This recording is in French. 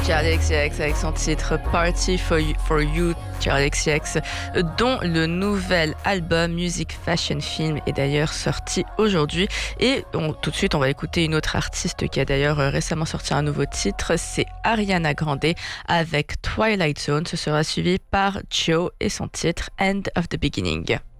Charlie XCX avec son titre Party for You, Charlie XCX, dont le nouvel album Music Fashion Film est d'ailleurs sorti aujourd'hui. Et tout de suite, on va écouter une autre artiste qui a d'ailleurs récemment sorti un nouveau titre, c'est Ariana Grande avec Twilight Zone. Ce sera suivi par Joe et son titre End of the Beginning.